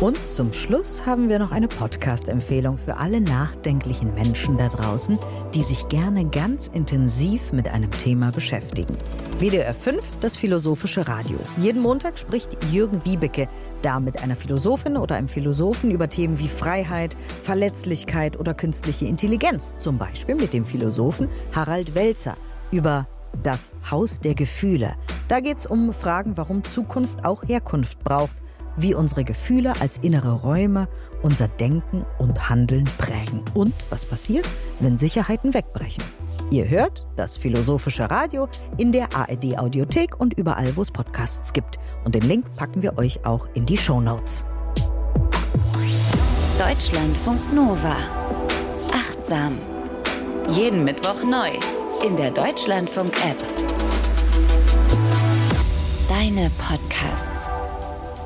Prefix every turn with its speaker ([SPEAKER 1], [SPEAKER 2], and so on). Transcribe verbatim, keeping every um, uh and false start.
[SPEAKER 1] Und zum Schluss haben wir noch eine Podcast-Empfehlung für alle nachdenklichen Menschen da draußen, die sich gerne ganz intensiv mit einem Thema beschäftigen. W D R fünf, das Philosophische Radio. Jeden Montag spricht Jürgen Wiebeke da mit einer Philosophin oder einem Philosophen über Themen wie Freiheit, Verletzlichkeit oder künstliche Intelligenz. Zum Beispiel mit dem Philosophen Harald Welzer über das Haus der Gefühle. Da geht es um Fragen, warum Zukunft auch Herkunft braucht, wie unsere Gefühle als innere Räume unser Denken und Handeln prägen und was passiert, wenn Sicherheiten wegbrechen. Ihr hört das Philosophische Radio in der A R D-Audiothek und überall, wo es Podcasts gibt. Und den Link packen wir euch auch in die Shownotes.
[SPEAKER 2] Deutschlandfunk Nova. Achtsam. Jeden Mittwoch neu in der Deutschlandfunk-App. Deine Podcasts.